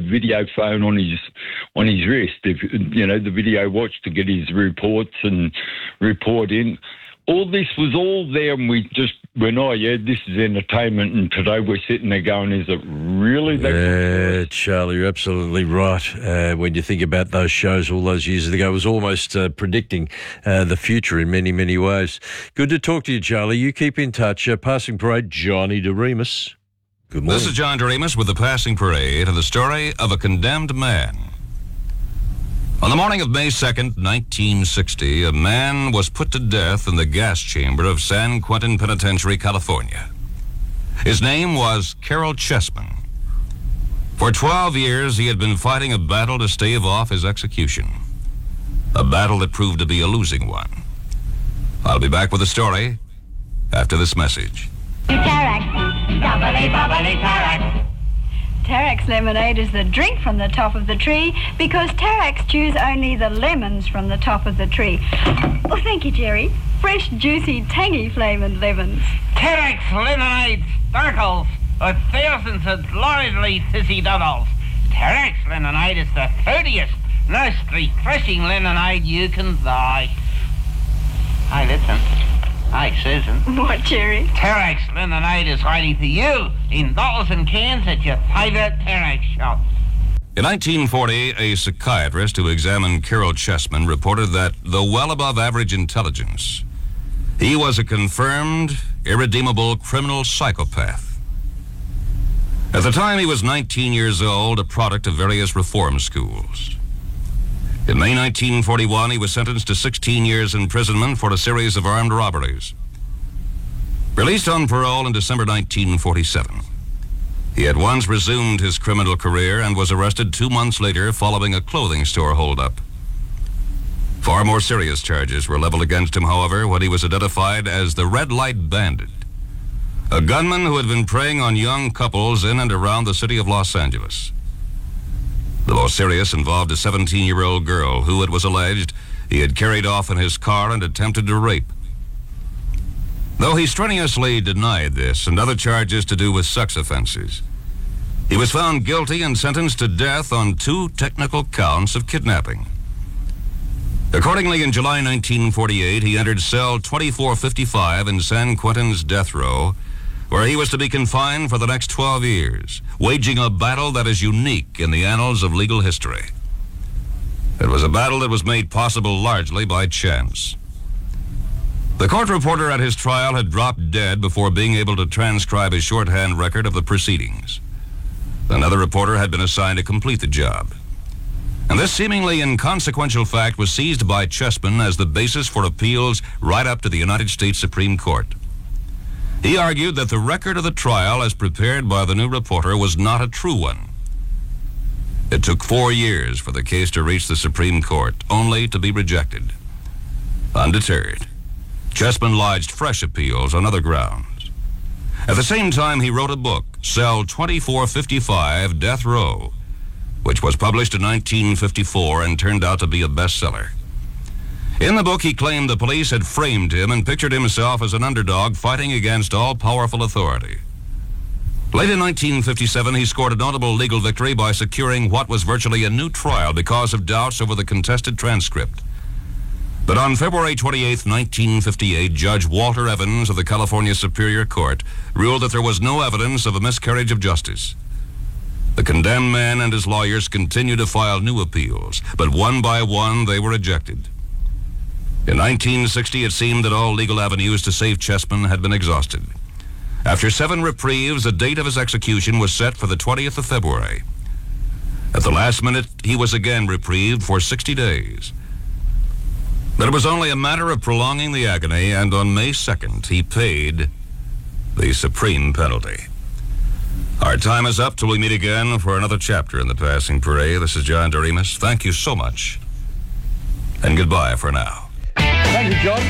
video phone on his wrist, if the video watch to get his reports and report in. All this was all there, and we just went, oh, yeah, this is entertainment, and today we're sitting there going, is it really that? Yeah, Charlie, you're absolutely right. When you think about those shows all those years ago, it was almost predicting the future in many, many ways. Good to talk to you, Charlie. You keep in touch. Passing Parade, Johnny DeRemus. Good morning. This is John DeRemus with the Passing Parade and the story of a condemned man. On the morning of May 2nd, 1960, a man was put to death in the gas chamber of San Quentin Penitentiary, California. His name was Carroll Chessman. For 12 years, he had been fighting a battle to stave off his execution. A battle that proved to be a losing one. I'll be back with the story after this message. Tarex. Bubbly, bubbly Tarex. Tarex lemonade is the drink from the top of the tree because Tarex chews only the lemons from the top of the tree. Oh, thank you, Jerry. Fresh, juicy, tangy flavoured lemons. Tarex lemonade sparkles with thousands of gloriously sissy doddles. Tarex lemonade is the fruitiest, most refreshing lemonade you can buy. Hey, listen. Hey, Susan. What, Jerry? Tarex lemonade is waiting for you in bottles and cans at your favourite Tarex shop. In 1940, a psychiatrist who examined Carroll Chessman reported that, though well above average intelligence, he was a confirmed, irredeemable criminal psychopath. At the time, he was 19 years old, a product of various reform schools. In May 1941, he was sentenced to 16 years imprisonment for a series of armed robberies. Released on parole in December 1947, he at once resumed his criminal career and was arrested 2 months later following a clothing store holdup. Far more serious charges were leveled against him, however, when he was identified as the Red Light Bandit, a gunman who had been preying on young couples in and around the city of Los Angeles. The most serious involved a 17-year-old girl who, it was alleged, he had carried off in his car and attempted to rape. Though he strenuously denied this and other charges to do with sex offenses, he was found guilty and sentenced to death on 2 technical counts of kidnapping. Accordingly, in July 1948, he entered cell 2455 in San Quentin's death row, where he was to be confined for the next 12 years, waging a battle that is unique in the annals of legal history. It was a battle that was made possible largely by chance. The court reporter at his trial had dropped dead before being able to transcribe his shorthand record of the proceedings. Another reporter had been assigned to complete the job. And this seemingly inconsequential fact was seized by Chessman as the basis for appeals right up to the United States Supreme Court. He argued that the record of the trial as prepared by the new reporter was not a true one. It took 4 years for the case to reach the Supreme Court, only to be rejected. Undeterred, Chessman lodged fresh appeals on other grounds. At the same time, he wrote a book, Cell 2455, Death Row, which was published in 1954 and turned out to be a bestseller. In the book, he claimed the police had framed him and pictured himself as an underdog fighting against all-powerful authority. Late in 1957, he scored a notable legal victory by securing what was virtually a new trial because of doubts over the contested transcript. But on February 28, 1958, Judge Walter Evans of the California Superior Court ruled that there was no evidence of a miscarriage of justice. The condemned man and his lawyers continued to file new appeals, but one by one they were rejected. In 1960, it seemed that all legal avenues to save Chessman had been exhausted. After 7 reprieves, the date of his execution was set for the 20th of February. At the last minute, he was again reprieved for 60 days. But it was only a matter of prolonging the agony, and on May 2nd, he paid the supreme penalty. Our time is up till we meet again for another chapter in the Passing Parade. This is John DeRemus. Thank you so much, and goodbye for now. Thank you, John.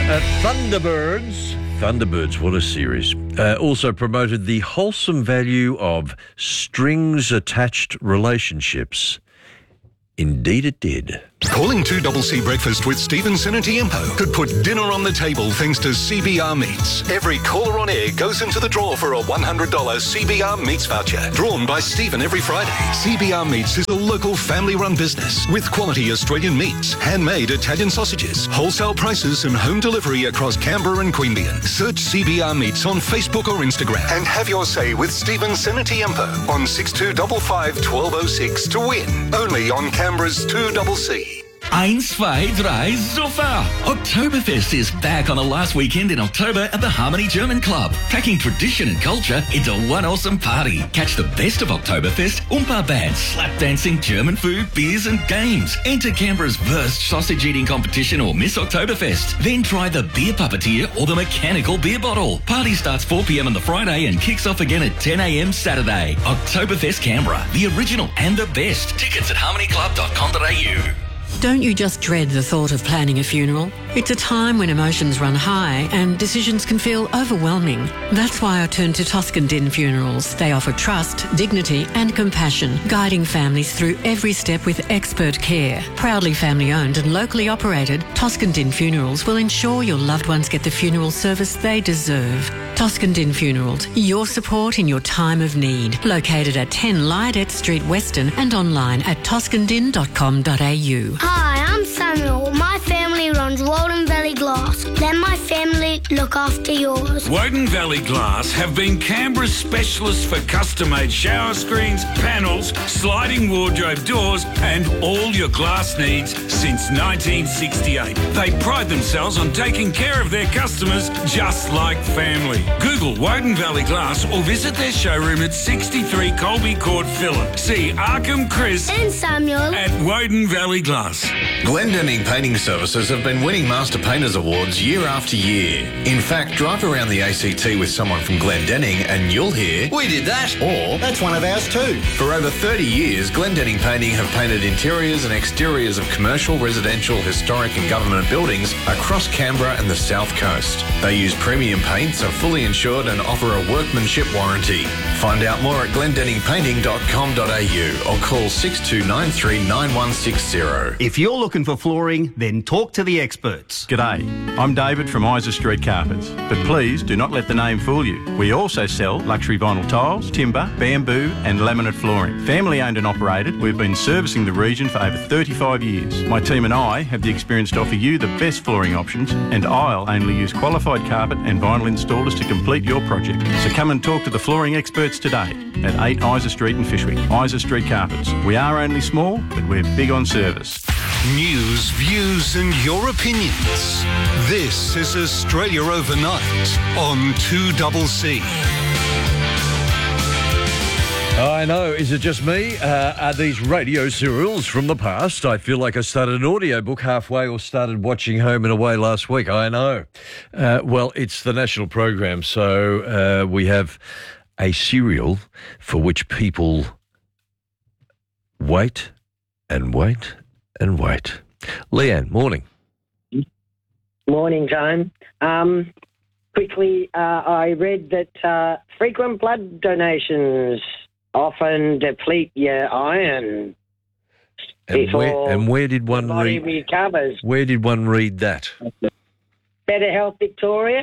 Thunderbirds, what a series. Also promoted the wholesome value of strings-attached relationships. Indeed it did. Calling 2CC Breakfast with Stephen Senatiempo could put dinner on the table thanks to CBR Meats. Every caller on air goes into the draw for a $100 CBR Meats voucher, drawn by Stephen every Friday. CBR Meats is a local family-run business with quality Australian meats, handmade Italian sausages, wholesale prices and home delivery across Canberra and Queanbeyan. Search CBR Meats on Facebook or Instagram and have your say with Stephen Senatiempo on 6255 1206 to win. Only on Canberra's 2CC. 1, 2, 3, Zuffer! Oktoberfest is back on the last weekend in October at the Harmony German Club, packing tradition and culture into one awesome party. Catch the best of Oktoberfest, Oompa bands, slap dancing, German food, beers and games. Enter Canberra's Wurst sausage eating competition or Miss Oktoberfest. Then try the beer puppeteer or the mechanical beer bottle. Party starts 4 p.m. on the Friday and kicks off again at 10 a.m. Saturday. Oktoberfest Canberra, the original and the best. Tickets at harmonyclub.com.au. Don't you just dread the thought of planning a funeral? It's a time when emotions run high and decisions can feel overwhelming. That's why I turn to Toscan Din Funerals. They offer trust, dignity and compassion, guiding families through every step with expert care. Proudly family owned and locally operated, Toscan Din Funerals will ensure your loved ones get the funeral service they deserve. Toscan Din Funerals, your support in your time of need. Located at 10 Lydet Street, Weston and online at toscandin.com.au. Hi, I'm Samuel. My family runs Walden Valley Glass. Let my family look after yours. Woden Valley Glass have been Canberra's specialists for custom-made shower screens, panels, sliding wardrobe doors and all your glass needs since 1968. They pride themselves on taking care of their customers just like family. Google Woden Valley Glass or visit their showroom at 63 Colby Court, Phillip. See Arkham, Chris and Samuel at Woden Valley Glass. Glendenning Painting Services have been winning Master Painters Awards year after year. In fact, drive around the ACT with someone from Glendenning and you'll hear, "We did that," or "That's one of ours too." For over 30 years, Glendenning Painting have painted interiors and exteriors of commercial, residential, historic and government buildings across Canberra and the South Coast. They use premium paints, are fully insured and offer a workmanship warranty. Find out more at glendenningpainting.com.au or call 6293 9160. If you're looking for flooring, then talk to the experts. G'day, I'm David from Isa Street Carpets, but please do not let the name fool you. We also sell luxury vinyl tiles, timber, bamboo and laminate flooring. Family owned and operated, we've been servicing the region for over 35 years. My team and I have the experience to offer you the best flooring options, and I'll only use qualified carpet and vinyl installers to complete your project. So come and talk to the flooring experts today at 8 Isa Street in Fishwick. Isa Street Carpets. We are only small, but we're big on service. News, views and your opinions. This is Australia Overnight on 2CC. I know. Is it just me? Are these radio serials from the past? I feel like I started an audiobook halfway or started watching Home and Away last week. I know. Well, it's the national program, so we have a serial for which people wait and wait and wait. Leanne, morning. Morning, John. Quickly, I read that frequent blood donations often deplete your iron. And where did one read? Recovers. Where did one read that? Better Health Victoria.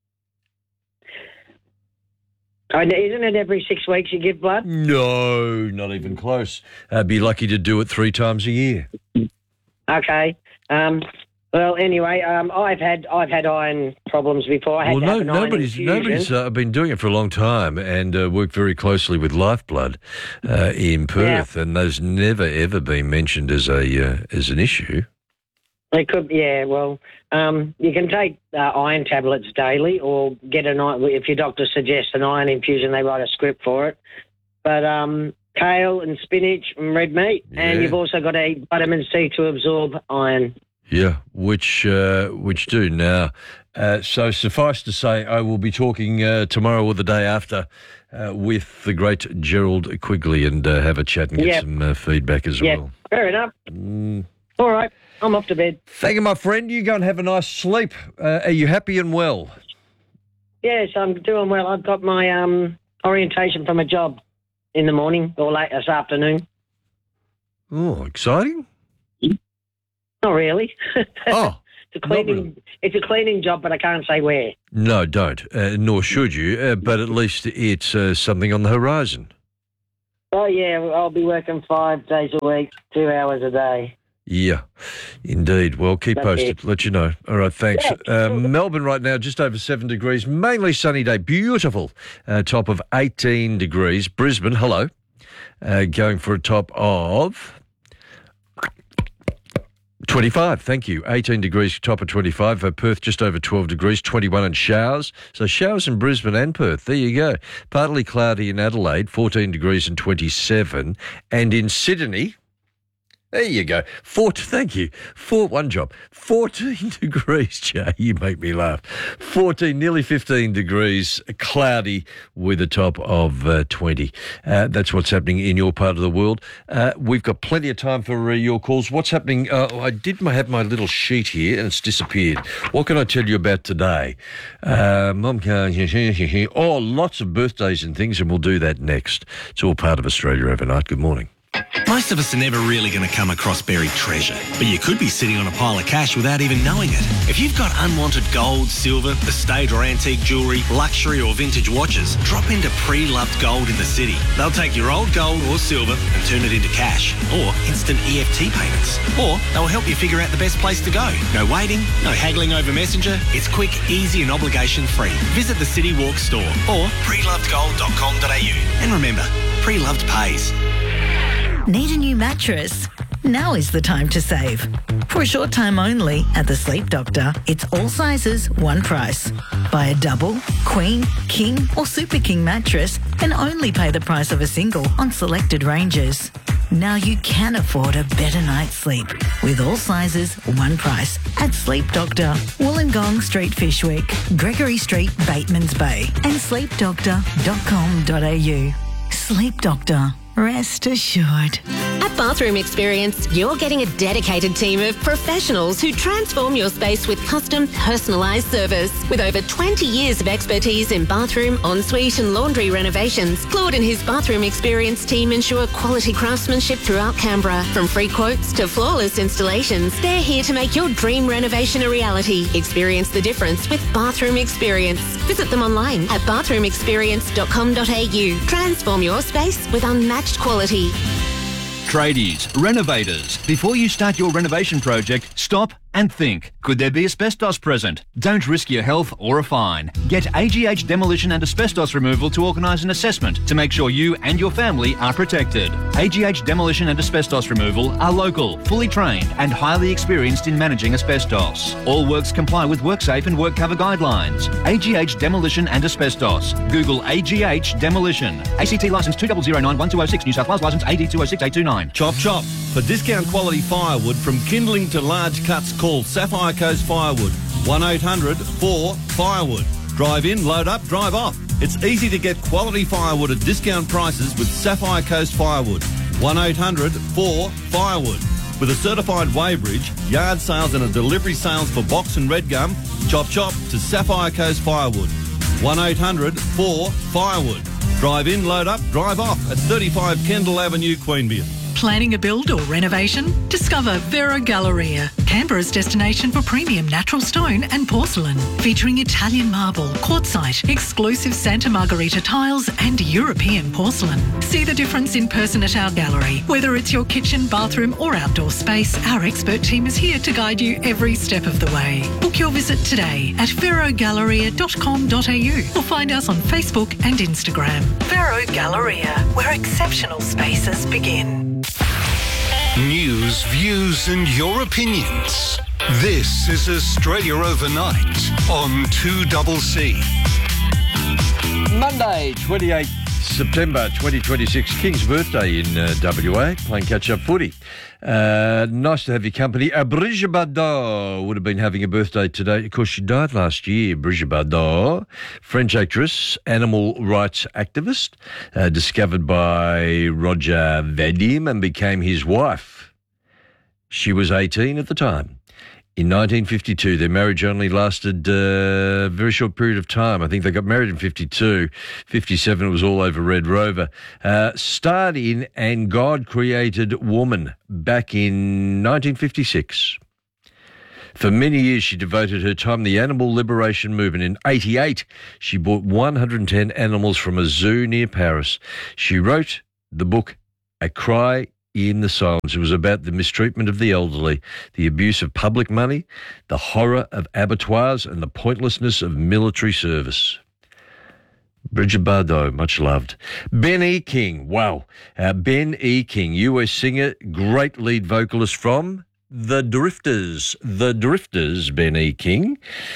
Isn't it every 6 weeks you give blood? No, not even close. Be lucky to do it 3 times a year. Okay. Well, anyway, I've had iron problems before. I had to have an iron infusion. Nobody's been doing it for a long time and worked very closely with Lifeblood in Perth, and those never ever been mentioned as an issue. It could, yeah. Well, you can take iron tablets daily, or get if your doctor suggests an iron infusion, they write a script for it. But kale and spinach and red meat, and you've also got to eat vitamin C to absorb iron. Yeah, which do now. So suffice to say, I will be talking tomorrow or the day after with the great Gerald Quigley and have a chat and get some feedback as well. Fair enough. All right, I'm off to bed. Thank you, my friend. You go and have a nice sleep. Are you happy and well? Yes, I'm doing well. I've got my orientation from a job in the morning or late this afternoon. Oh, exciting. Not really. Oh. It's a cleaning job, but I can't say where. No, don't. Nor should you. But at least it's something on the horizon. Oh, yeah. I'll be working 5 days a week, 2 hours a day. Yeah, indeed. Well, keep That's posted. it. Let you know. All right, thanks. Melbourne right now, just over 7 degrees. Mainly sunny day. Beautiful. Top of 18 degrees. Brisbane, hello. Going for a top of 25, thank you. 18 degrees, top of 25. Perth, just over 12 degrees, 21 and showers. So showers in Brisbane and Perth. There you go. Partly cloudy in Adelaide, 14 degrees and 27. And in Sydney, there you go. Thank you. 14 degrees, Jay. You make me laugh. 14, nearly 15 degrees, cloudy with a top of 20. That's what's happening in your part of the world. We've got plenty of time for your calls. What's happening? I did have my little sheet here and it's disappeared. What can I tell you about today? Lots of birthdays and things, and we'll do that next. It's all part of Australia Overnight. Good morning. Most of us are never really going to come across buried treasure, but you could be sitting on a pile of cash without even knowing it. If you've got unwanted gold, silver, estate or antique jewellery, luxury or vintage watches, drop into Pre-Loved Gold in the city. They'll take your old gold or silver and turn it into cash or instant EFT payments. Or they'll help you figure out the best place to go. No waiting, no haggling over Messenger. It's quick, easy and obligation-free. Visit the City Walk store or prelovedgold.com.au. And remember, Pre-Loved pays. Need a new mattress? Now is the time to save. For a short time only at the Sleep Doctor, it's all sizes, one price. Buy a double, queen, king or super king mattress and only pay the price of a single on selected ranges. Now you can afford a better night's sleep with all sizes, one price at Sleep Doctor, Wollongong Street, Fishwick, Gregory Street, Batemans Bay and sleepdoctor.com.au. Sleep Doctor. Rest assured. At Bathroom Experience, you're getting a dedicated team of professionals who transform your space with custom, personalised service. With over 20 years of expertise in bathroom, ensuite and laundry renovations, Claude and his Bathroom Experience team ensure quality craftsmanship throughout Canberra. From free quotes to flawless installations, they're here to make your dream renovation a reality. Experience the difference with Bathroom Experience. Visit them online at bathroomexperience.com.au. Transform your space with unmatched quality. Tradies, renovators, before you start your renovation project, stop and think. Could there be asbestos present? Don't risk your health or a fine. Get AGH Demolition and Asbestos Removal to organise an assessment to make sure you and your family are protected. AGH Demolition and Asbestos Removal are local, fully trained and highly experienced in managing asbestos. All works comply with WorkSafe and WorkCover guidelines. AGH Demolition and Asbestos. Google AGH Demolition. ACT licence 2009-1206, New South Wales licence AD 206829. Chop chop. For discount quality firewood from kindling to large cuts, call Sapphire Coast Firewood. 1-800-4-FIREWOOD. Drive in, load up, drive off. It's easy to get quality firewood at discount prices with Sapphire Coast Firewood. 1-800-4-FIREWOOD. With a certified weighbridge, yard sales and a delivery sales for box and red gum, chop chop to Sapphire Coast Firewood. 1-800-4-FIREWOOD. Drive in, load up, drive off at 35 Kendall Avenue, Queanbeyan. Planning a build or renovation? Discover Vero Galleria, Canberra's destination for premium natural stone and porcelain, featuring Italian marble, quartzite, exclusive Santa Margherita tiles and European porcelain. See the difference in person at our gallery. Whether it's your kitchen, bathroom or outdoor space, our expert team is here to guide you every step of the way. Book your visit today at verogalleria.com.au or find us on Facebook and Instagram. Vero Galleria, where exceptional spaces begin. News, views and your opinions. This is Australia Overnight on 2CC. Monday, 28 September 2026, King's birthday in WA, playing catch-up footy. Nice to have your company. Brigitte Bardot would have been having a birthday today. Of course, she died last year. Brigitte Bardot, French actress, animal rights activist, discovered by Roger Vadim and became his wife. She was 18 at the time. In 1952, their marriage only lasted a very short period of time. I think they got married in 52. 57, it was all over Red Rover. Starred in And God Created Woman back in 1956. For many years, she devoted her time to the animal liberation movement. In 1988, she bought 110 animals from a zoo near Paris. She wrote the book A Cry in the Silence. It was about the mistreatment of the elderly, the abuse of public money, the horror of abattoirs, and the pointlessness of military service. Bridget Bardot, much loved. Ben E. King, wow. Ben E. King, US singer, great lead vocalist from The Drifters. The Drifters, Ben E. King.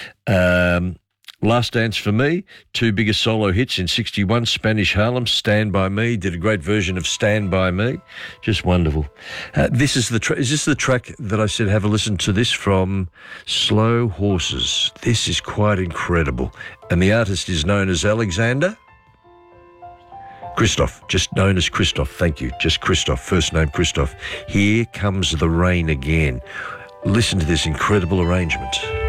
Last Dance for Me, two biggest solo hits in 61, Spanish Harlem, Stand By Me, did a great version of Stand By Me. Just wonderful. This is is this the track that I said have a listen to this from Slow Horses? This is quite incredible. And the artist is known as Alexander Christoph, just known as Christoph. Thank you. Just Christoph, first name Christoph. Here Comes the Rain Again. Listen to this incredible arrangement.